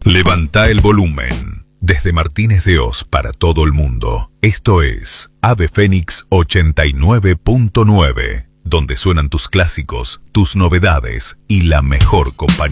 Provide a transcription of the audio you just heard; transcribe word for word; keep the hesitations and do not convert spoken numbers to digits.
Levanta el volumen. Desde Martínez de Oz para todo el mundo, esto es Ave Fénix ochenta y nueve punto nueve, donde suenan tus clásicos, tus novedades y la mejor compañía.